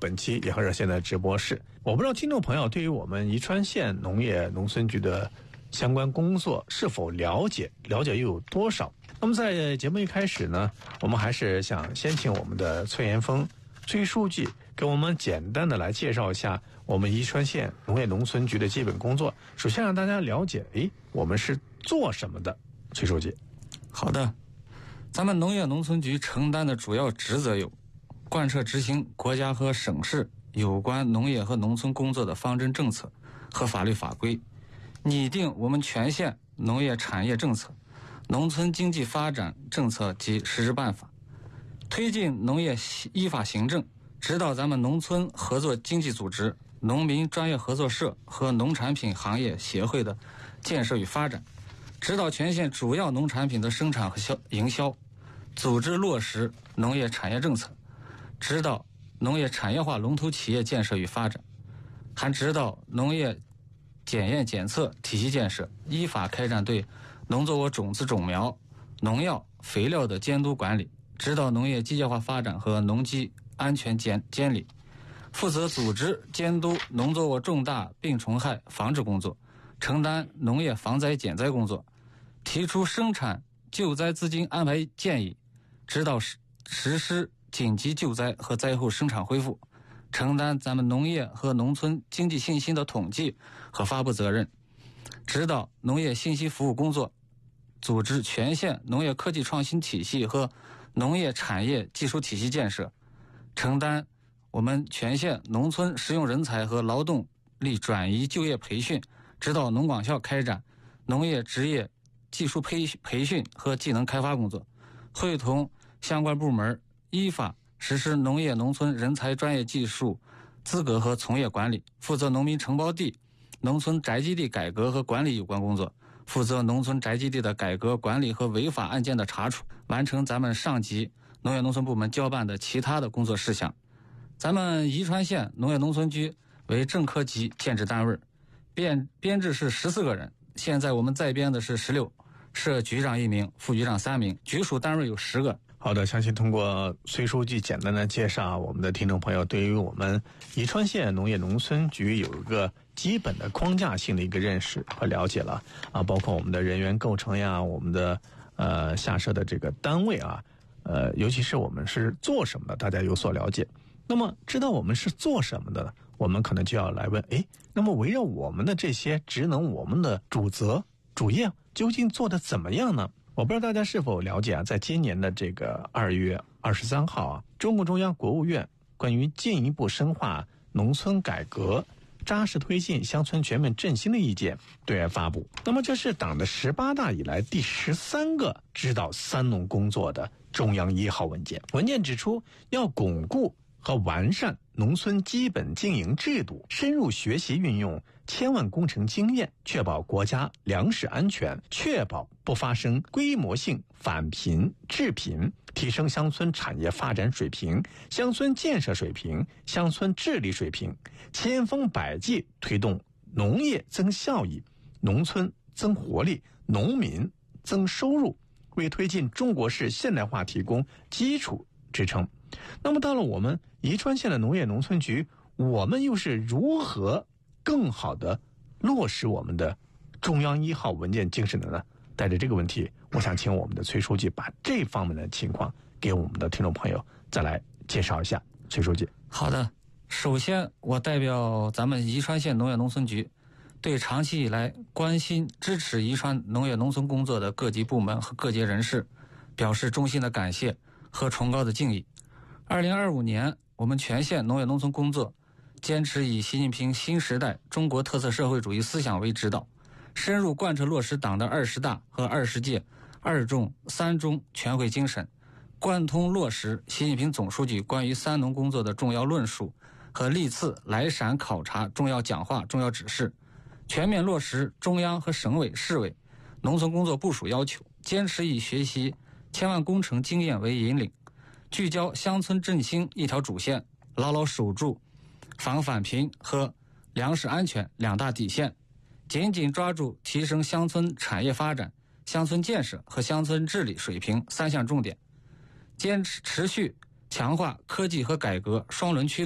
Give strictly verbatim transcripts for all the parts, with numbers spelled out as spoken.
本期也和热线的直播室。我不知道听众朋友对于我们宜川县农业农村局的相关工作是否了解，了解又有多少？那么在节目一开始呢，我们还是想先请我们的崔延峰崔书记给我们简单的来介绍一下我们宜川县农业农村局的基本工作。首先让大家了解，诶，我们是做什么的？崔书记。 好的，咱们农业农村局承担的主要职责有贯彻执行国家和省市有关农业和农村工作的方针政策和法律法规，拟定我们全县农业产业政策、农村经济发展政策及实施办法，推进农业依法行政，指导咱们农村合作经济组织、农民专业合作社和农产品行业协会的建设与发展，指导全县主要农产品的生产和销营销，组织落实农业产业政策，指导农业产业化龙头企业建设与发展，还指导农业检验检测体系建设，依法开展对农作物种子种苗、农药、肥料的监督管理，指导农业机械化发展和农机安全监监理，负责组织监督农作物重大病虫害防治工作，承担农业防灾减灾工作，提出生产救灾资金安排建议，指导实施紧急救灾和灾后生产恢复，承担咱们农业和农村经济信息的统计和发布责任，指导农业信息服务工作，组织全县农业科技创新体系和农业产业技术体系建设，承担我们全县农村实用人才和劳动力转移就业培训，指导农广校开展农业职业技术培培训和技能开发工作，会同相关部门依法实施农业农村人才专业技术资格和从业管理，负责农民承包地、农村宅基地改革和管理有关工作，负责农村宅基地的改革管理和违法案件的查处，完成咱们上级农业农村部门交办的其他的工作事项。咱们宜川县农业农村局为正科级建制单位，编编制是十四个人，现在我们在编的是十六，设局长一名，副局长三名，局属单位有十个。 好的，相信通过崔书记简单的介绍，我们的听众朋友对于我们宜川县农业农村局有一个基本的框架性的一个认识和了解了啊，包括我们的人员构成呀，我们的呃下设的这个单位啊，呃，尤其是我们是做什么的，大家有所了解。那么知道我们是做什么的呢，我们可能就要来问，诶，那么围绕我们的这些职能，我们的主责主业究竟做得怎么样呢？我不知道大家是否了解啊，在今年的这个二月二十三号啊，中共中央国务院关于进一步深化农村改革、扎实推进乡村全面振兴的意见对外发布。那么这是党的十八大以来第十三个指导三农工作的中央一号文件。文件指出，要巩固和完善农村基本经营制度，深入学习运用千万工程经验，确保国家粮食安全，确保不发生规模性返贫致贫，提升乡村产业发展水平、乡村建设水平、乡村治理水平，千方百计推动农业增效益、农村增活力、农民增收入，为推进中国式现代化提供基础支撑。那么到了我们宜川县的农业农村局，我们又是如何更好的落实我们的中央一号文件精神的呢？带着这个问题，我想请我们的崔书记把这方面的情况给我们的听众朋友再来介绍一下。崔书记。 好的，首先我代表咱们宜川县农业农村局，对长期以来关心支持宜川农业农村工作的各级部门和各界人士表示衷心的感谢和崇高的敬意。二零二五年，我们全县农业农村工作坚持以习近平新时代中国特色社会主义思想为指导，深入贯彻落实党的二十大和二十届二中三中全会精神，贯通落实习近平总书记关于三农工作的重要论述和历次来陕考察重要讲话、重要指示，全面落实中央和省委、市委农村工作部署要求，坚持以学习千万工程经验为引领，聚焦乡村振兴一条主线，牢牢守住防返贫和粮食安全两大底线，紧紧抓住提升乡村产业发展、乡村建设和乡村治理水平三项重点，坚持持续强化科技和改革双轮驱动，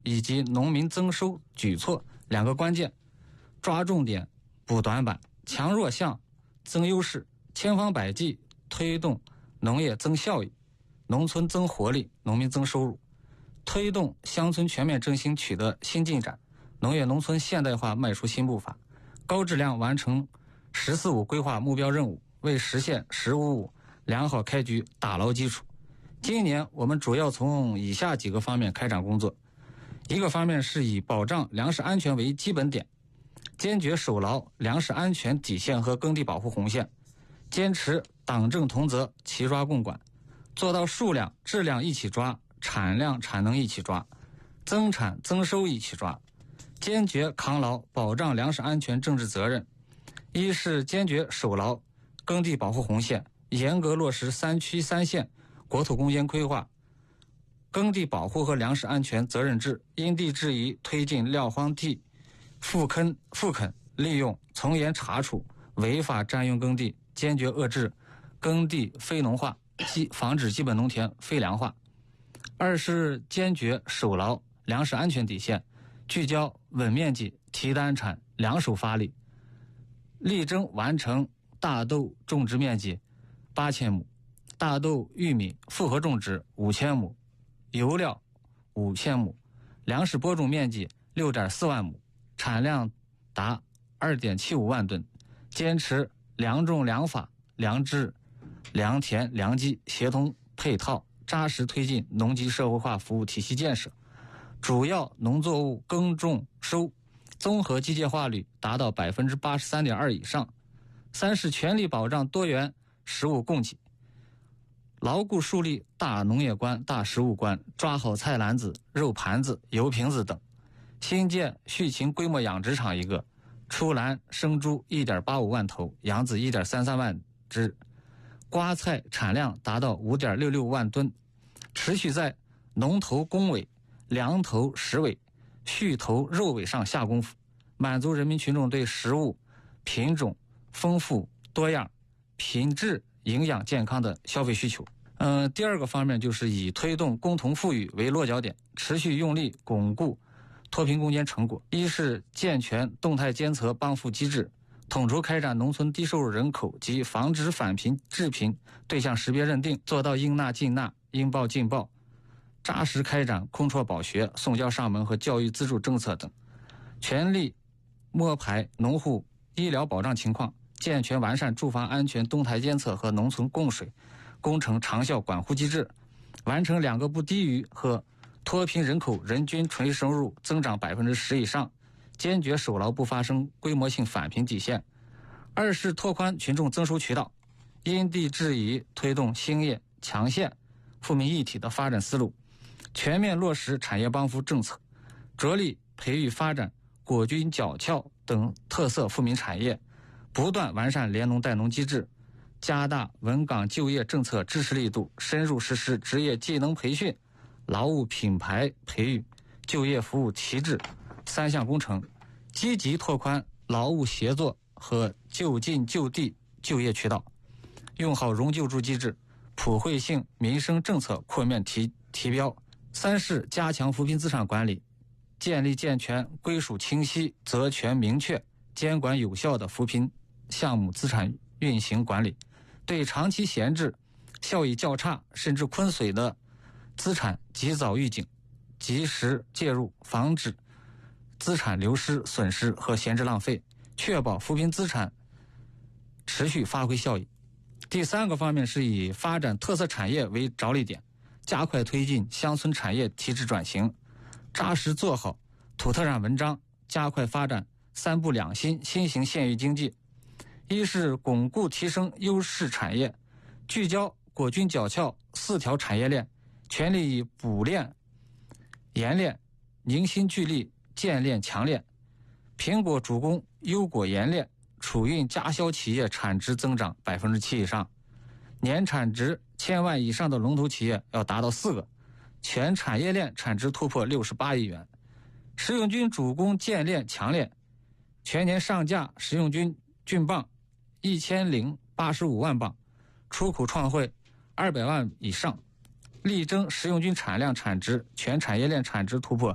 以及农民增收举措两个关键，抓重点补短板，强弱项增优势，千方百计推动农业增效益，农村增活力，农民增收入，推动乡村全面振兴取得新进展，农业农村现代化迈出新步伐，高质量完成“十四五”规划目标任务，为实现“十五五”良好开局打牢基础。今年我们主要从以下几个方面开展工作。一个方面是以保障粮食安全为基本点，坚决守牢粮食安全底线和耕地保护红线，坚持党政同责、齐抓共管，做到数量、质量一起抓，产量、产能一起抓，增产增收一起抓，坚决扛牢保障粮食安全政治责任。一是坚决守牢耕地保护红线，严格落实三区三县国土攻坚规划，耕地保护和粮食安全责任制，因地制宜推进撂荒地复垦复垦利用，从严查处违法占用耕地，坚决遏制耕地非农化，防止基本农田非粮化。二是坚决守牢粮食安全底线，聚焦稳面积、提单产、两手发力，力争完成大豆种植面积八千亩，大豆、玉米复合种植五千亩，油料五千亩，粮食播种面积六点四万亩，产量达二点七五万吨，坚持粮种粮法、粮制、粮田、粮机协同配套，扎实推进农机社会化服务体系建设，主要农作物耕种收综合机械化率达到百分之八十三点二以上。三是全力保障多元食物供给，牢固树立大农业观、大食物观，抓好菜篮子、肉盘子、油瓶子等。新建畜禽规模养殖场一个，出栏生猪 一点八五万头，养子 一点三三万只，瓜菜产量达到 五点六六万吨，持续在农头工尾、粮头食尾、畜头肉尾上下功夫，满足人民群众对食物品种丰富多样、品质营养健康的消费需求。嗯、呃，第二个方面就是以推动共同富裕为落脚点，持续用力巩固脱贫攻坚成果。一是健全动态监测帮扶机制，统筹开展农村低收入人口及防止返贫致贫对象识别认定，做到应纳尽纳、应报尽报，扎实开展空辍保学、送教上门和教育资助政策等，全力摸排农户医疗保障情况，健全完善住房安全动态监测和农村供水工程长效管护机制，完成两个不低于和脱贫人口人均纯收入增长百分之十以上，坚决守牢不发生规模性返贫底线。二是拓宽群众增收渠道，因地制宜推动兴业强县富民一体的发展思路，全面落实产业帮扶政策，着力培育发展果菌、角壳等特色富民产业，不断完善联农带农机制，加大稳岗就业政策支持力度，深入实施职业技能培训、劳务品牌培育、就业服务提质三项工程，积极拓宽劳务协作和就近就地就业渠道，用好融就助机制，普惠性民生政策扩面提提标。三是加强扶贫资产管理，建立健全归属清晰、责权明确、监管有效的扶贫项目资产运行管理，对长期闲置、效益较差甚至困损的资产及早预警，及时介入，防止资产流失、损失和闲置浪费，确保扶贫资产持续发挥效益。第三个方面是以发展特色产业为着力点，加快推进乡村产业体制转型，扎实做好土特产文章，加快发展三不两新新型县域经济。一是巩固提升优势产业，聚焦果菌角壳四条产业链，全力以补链、冶炼、凝心聚力、建链强链。苹果主攻优果冶炼，储运加销企业产值增长百分之七以上，年产值千万以上的龙头企业要达到四个，全产业链产值突破六十八亿元。食用菌主攻建链强链，全年上架食用菌菌棒一千零八十五万磅，出口创汇二百万以上，力争食用菌产量产值全产业链产值突破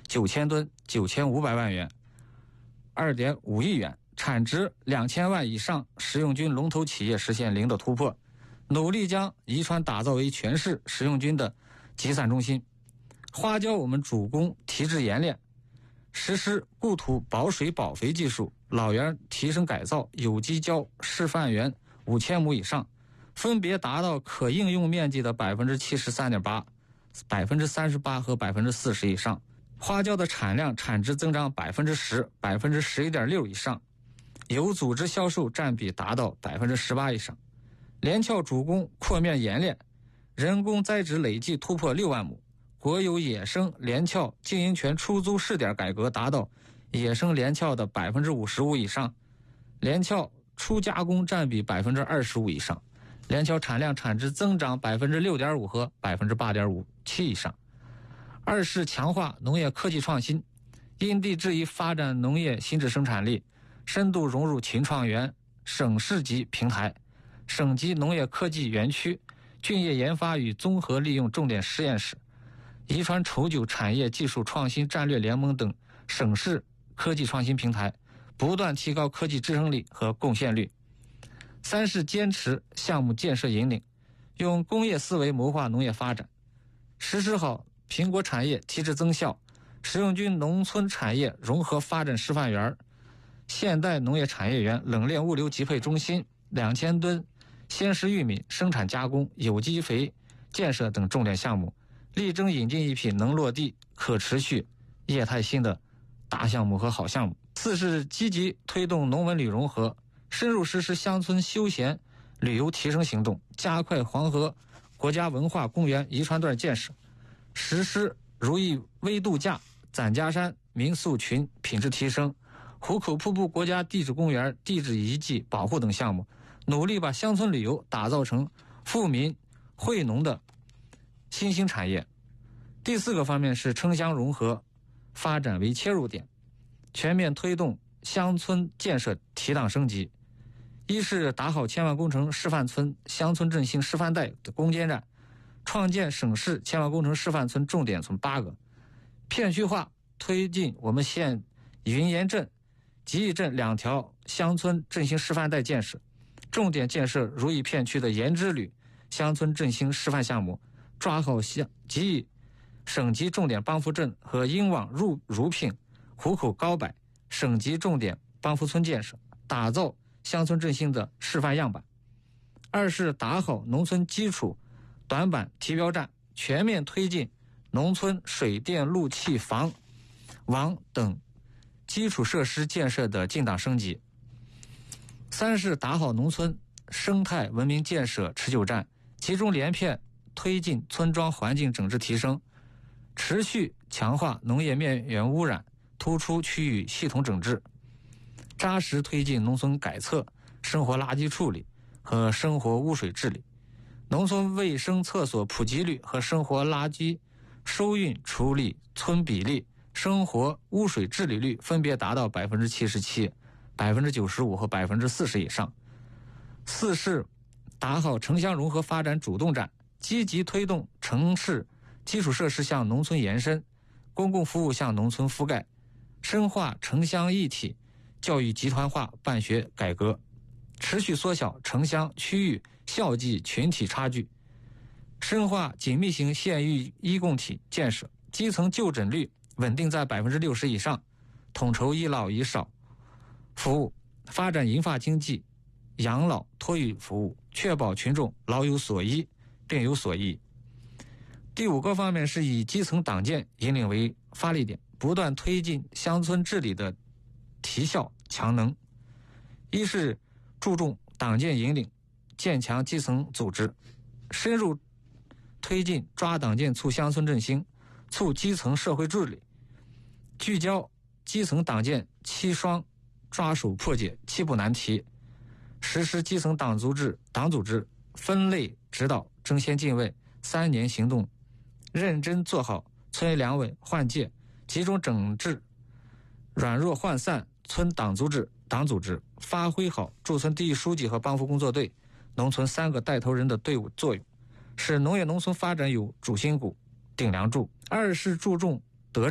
九千吨九千五百万元，二点五亿元，产值两千万以上食用菌龙头企业实现零的突破，努力将宜川打造为全市食用菌的集散中心。花椒我们主攻提质冶炼，实施固土保水保肥技术，老园提升改造，有机胶示范园五千亩以上，分别达到可应用面积的百分之七十三点八、百分之三十八和百分之四十以上。花椒的产量产值增长百分之十、百分之十一点六以上，有组织销售占比达到百分之十八以上。连壳主攻扩面冶炼，人工栽植累计突破六万亩。国有野生连壳经营权出租试点改革达到野生连壳的百分之五十五以上，连壳初加工占比百分之二十五以上，连壳产量产值增长百分之六点五和百分之八点五七以上。二是强化农业科技创新，因地制宜发展农业新质生产力，深度融入秦创园、省市级平台、省级农业科技园区、菌业研发与综合利用重点实验室、宜川稠酒产业技术创新战略联盟等省市科技创新平台，不断提高科技支撑力和贡献率。三是坚持项目建设引领，用工业思维谋划农业发展，实施好苹果产业提质增效、食用菌农村产业融合发展示范园、现代农业产业园冷链物流集配中心、两千吨鲜食玉米生产加工、有机肥建设等重点项目，力争引进一批能落地、可持续、业态新的大项目和好项目。四是积极推动农文旅融合，深入实施乡村休闲旅游提升行动，加快黄河国家文化公园宜川段建设，实施如意微度假、攒家山民宿群品质提升、壶口瀑布国家地质公园地质遗迹保护等项目，努力把乡村旅游打造成富民惠农的新兴产业。第四个方面是城乡融合发展为切入点，全面推动乡村建设提档升级。一是打好千万工程示范村、乡村振兴示范带的攻坚战，创建省市千万工程示范村重点村八个，片区化推进我们县云岩镇、吉义镇两条乡村振兴示范带建设，重点建设如意片区的盐之旅乡村振兴示范项目，抓好吉义省级重点帮扶镇和英网入如聘、壶口高柏省级重点帮扶村建设，打造乡村振兴的示范样板。二是打好农村基础短板提标站，全面推进农村水电路气房网等基础设施建设的进档升级。三是打好农村生态文明建设持久战，集中连片推进村庄环境整治提升，持续强化农业面源污染突出区域系统整治，扎实推进农村改厕、生活垃圾处理和生活污水治理，农村卫生厕所普及率和生活垃圾收运处理村比例、生活污水治理率分别达到百分之七十七、百分之九十五和百分之四十以上。四是打好城乡融合发展主动战，积极推动城市基础设施向农村延伸，公共服务向农村覆盖，深化城乡一体教育集团化办学改革，持续缩小城乡区域校际群体差距，深化紧密型县域医共体建设，基层就诊率稳定在百分之六十以上，统筹一老一少服务，发展银发经济、养老托育服务，确保群众老有所依、病有所医。第五个方面是以基层党建引领为发力点，不断推进乡村治理的提效强能。一是注重党建引领，建强基层组织，深入推进抓党建促乡村振兴、促基层社会治理，聚焦基层党建七双抓手破解七不难题，实施基层党组织党组织分类指导争先进位三年行动，认真做好村两委换届，集中整治软弱涣散村党组织党组织，发挥好驻村第一书记和帮扶工作队、农村三个带头人的队伍作用，使农业农村发展有主心骨、顶梁柱。二是注重德治，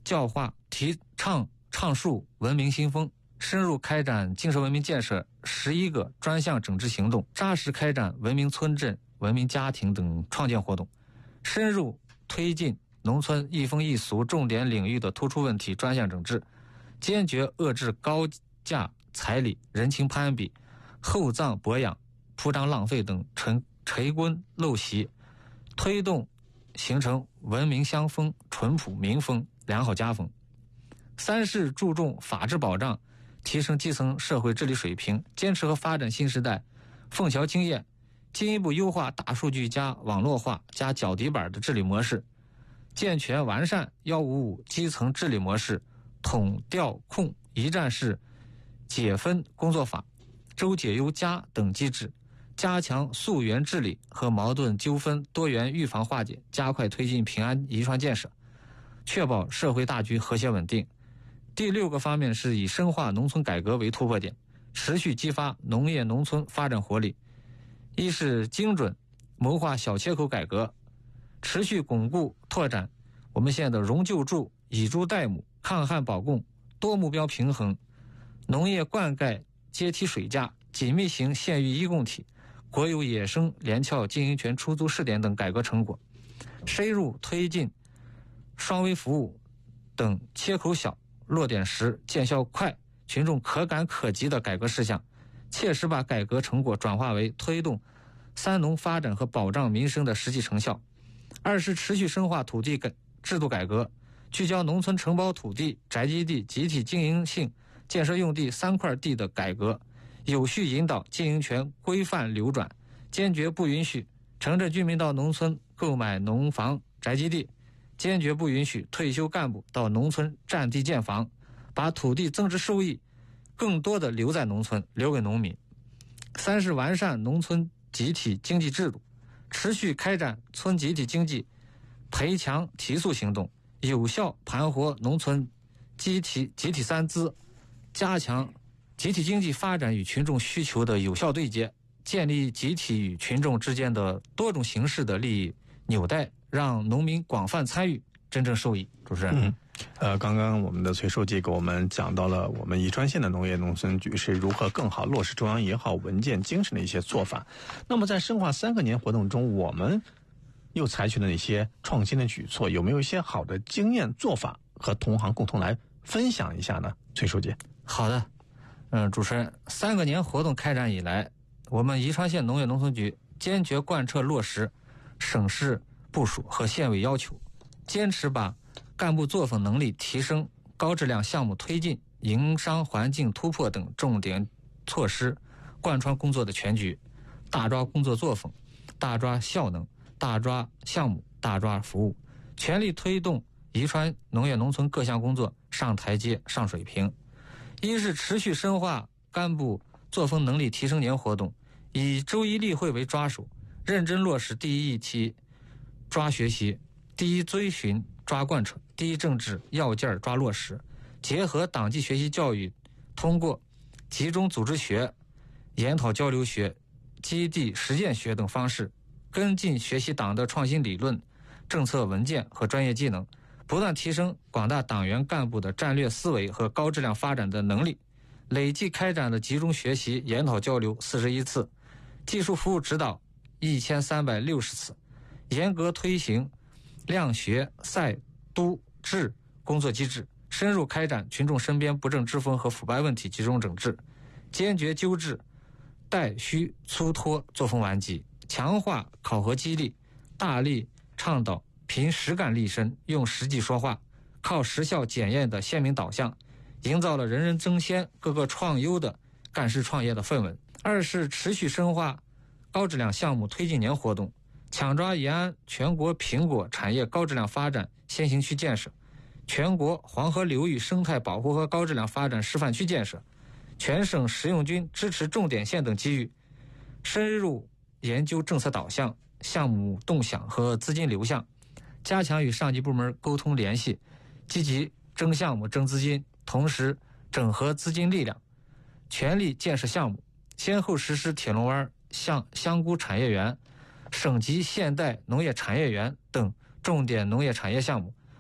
教化提倡倡树文明新风，深入开展建设文明建设十一个专项整治行动，扎实开展文明村镇、文明家庭等创建活动，深入推进农村一风一俗重点领域的突出问题专项整治，坚决遏制高价彩礼、人情攀比、厚葬薄养、铺张浪费等陈陈规陋习，推动形成文明乡风、淳朴民风、良好家风。三是注重法治保障，提升基层社会治理水平，坚持和发展新时代凤桥经验，进一步优化大数据加网络化加脚底板的治理模式，健全完善一五五基层治理模式，统调控一站式解分工作法、周解忧加等机制，加强溯源治理和矛盾纠纷多元预防化解，加快推进平安遗传建设，确保社会大局和谐稳定。第六个方面是以深化农村改革为突破点，持续激发农业农村发展活力。一是精准谋划小切口改革，持续巩固拓展我们现在的融救助、以猪代母、抗旱保供、多目标平衡、农业灌溉阶梯水架、紧密型县域一共体、国有野生联壳经营权出租试点等改革成果，深入推进双微服务等切口小、落点实、见效快、群众可感可及的改革事项，切实把改革成果转化为推动三农发展和保障民生的实际成效。二是持续深化土地改制度改革，聚焦农村承包土地、宅基地、集体经营性建设用地三块地的改革，有序引导经营权规范流转，坚决不允许城镇居民到农村购买农房、宅基地，坚决不允许退休干部到农村占地建房，把土地增值收益更多的留在农村，留给农民。三是完善农村集体经济制度，持续开展村集体经济培强提速行动，有效盘活农村集体集体三资，加强集体经济发展与群众需求的有效对接，建立集体与群众之间的多种形式的利益纽带，让农民广泛参与，真正受益。主持人。 嗯呃，刚刚我们的崔书记给我们讲到了我们宜川县的农业农村局是如何更好落实中央一号文件精神的一些做法。那么在深化三个年活动中，我们又采取了哪些创新的举措？有没有一些好的经验做法和同行共同来分享一下呢？崔书记。 好的，嗯，主持人，三个年活动开展以来，我们宜川县农业农村局坚决贯彻落实省市部署和县委要求，坚持把干部作风能力提升、高质量项目推进、营商环境突破等重点措施贯穿工作的全局，大抓工作作风，大抓效能，大抓项目，大抓服务，全力推动宜川农业农村各项工作上台阶、上水平。一是持续深化干部作风能力提升年活动，以周一例会为抓手，认真落实第一议题抓学习、第一追寻抓贯彻、第一政治要件抓落实，结合党纪学习教育，通过集中组织学、研讨交流学、基地实践学等方式，跟进学习党的创新理论、政策文件和专业技能，不断提升广大党员干部的战略思维和高质量发展的能力。累计开展的集中学习、研讨交流四十一次，技术服务指导一千三百六十次，严格推行量学赛督治工作机制，深入开展群众身边不正之风和腐败问题集中整治，坚决纠治怠虚粗脱作风顽疾，强化考核激励，大力倡导凭实干立身，用实际说话，靠实效检验的鲜明导向，营造了人人争先、各个创优的干事创业的氛围。二是持续深化高质量项目推进年活动，抢抓延安全国苹果产业高质量发展先行区建设，全国黄河流域生态保护和高质量发展示范区建设，全省实用军支持重点县等机遇，深入研究政策导向、项目动向和资金流向，加强与上级部门沟通联系，积极争项目、争资金，同时整合资金力量，全力建设项目，先后实施铁龙湾香香菇产业园、省级现代农业产业园等重点农业产业项目，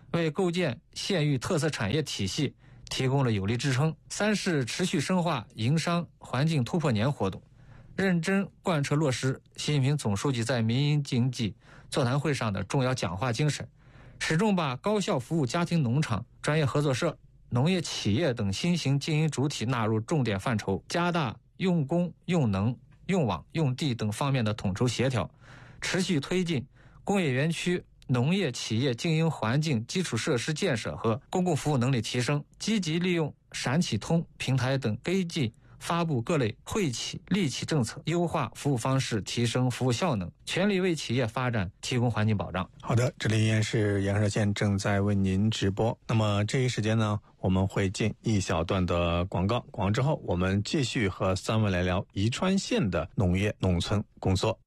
为构建县域特色产业体系提供了有力支撑。三是持续深化营商环境突破年活动，认真贯彻落实习近平总书记在民营经济座谈会上的重要讲话精神，始终把高效服务家庭农场、专业合作社、农业企业等新型经营主体纳入重点范畴，加大用工、用能、用网、用地等方面的统筹协调，持续推进工业园区、农业企业经营环境基础设施建设和公共服务能力提升，积极利用陕企通平台等科技发布各类惠企、利企政策，优化服务方式，提升服务效能，全力为企业发展提供环境保障。 好的，这里依然是阳热线正在为您直播。那么这一时间呢，我们会进一小段的广告，广告之后我们继续和三位来聊宜川县的农业农村工作。